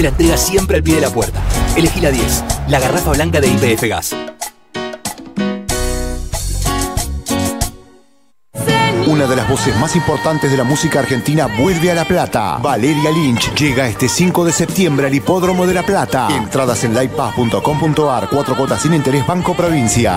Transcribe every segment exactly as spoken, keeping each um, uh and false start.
La entrega siempre al pie de la puerta. Elegí la diez, la garrafa blanca de Y P F Gas. Una de las voces más importantes de la música argentina vuelve a La Plata. Valeria Lynch llega este cinco de septiembre al Hipódromo de La Plata. Entradas en livepass punto com punto ar. Cuatro cuotas sin interés, Banco Provincia.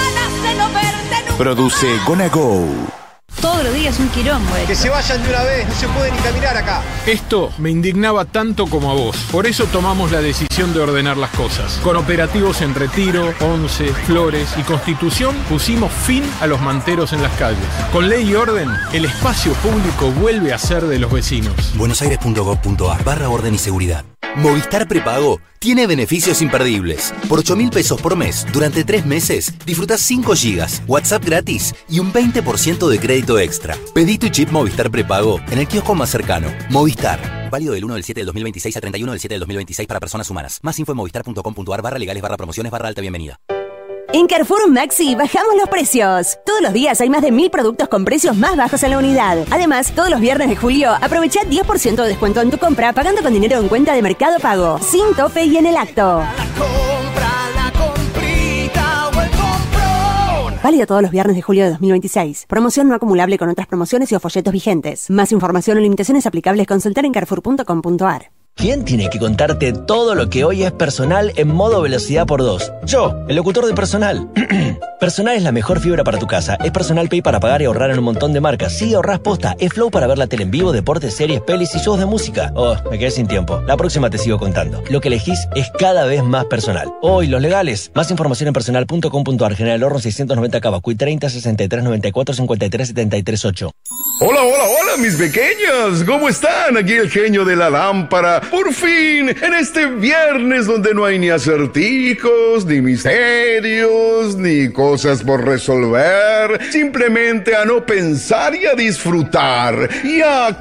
Produce Gonna Go. Todos los días un quilombo. Que se vayan de una vez, no se puede ni caminar acá. Esto me indignaba tanto como a vos. Por eso tomamos la decisión de ordenar las cosas. Con operativos en Retiro, Once, Flores y Constitución pusimos fin a los manteros en las calles. Con ley y orden, el espacio público vuelve a ser de los vecinos. buenosaires punto gov punto ar barra orden y seguridad. Movistar Prepago tiene beneficios imperdibles. Por ocho mil pesos por mes, durante tres meses, disfrutás cinco gigas, WhatsApp gratis y un veinte por ciento de crédito extra. Pedí tu chip Movistar Prepago en el kiosco más cercano. Movistar. Válido del uno del siete del dos mil veintiséis a treinta y uno del siete del dos mil veintiséis para personas humanas. Más info en movistar punto com punto ar barra legales barra promociones barra alta bienvenida. En Carrefour Maxi bajamos los precios. Todos los días hay más de mil productos con precios más bajos en la unidad. Además, todos los viernes de julio, aprovecha diez por ciento de descuento en tu compra pagando con dinero en cuenta de Mercado Pago, sin tope y en el acto. La compra, la comprita o el comprón. Válido todos los viernes de julio de dos mil veintiséis. Promoción no acumulable con otras promociones y o folletos vigentes. Más información o limitaciones aplicables consultar en carrefour punto com punto ar. ¿Quién tiene que contarte todo lo que hoy es Personal en modo velocidad por dos? Yo, el locutor de Personal. Personal es la mejor fibra para tu casa. Es Personal Pay para pagar y ahorrar en un montón de marcas. Sí, ahorrás posta. Es Flow para ver la tele en vivo, deportes, series, pelis y shows de música. Oh, me quedé sin tiempo. La próxima te sigo contando. Lo que elegís es cada vez más personal. Oh, y los legales. Más información en personal punto com punto ar. General Horno seiscientos noventa Cava. treinta, sesenta y tres, noventa y cuatro, cincuenta y tres, setenta y tres, ocho. Hola, hola, hola, mis pequeños. ¿Cómo están? Aquí el genio de la lámpara. Por fin, en este viernes donde no hay ni acertijos, ni misterios, ni cosas por resolver. Simplemente a no pensar y a disfrutar. Y a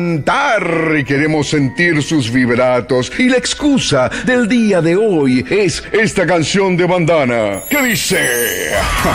cantar. Y queremos sentir sus vibratos. Y la excusa del día de hoy es esta canción de Bandana. ¿Qué dice?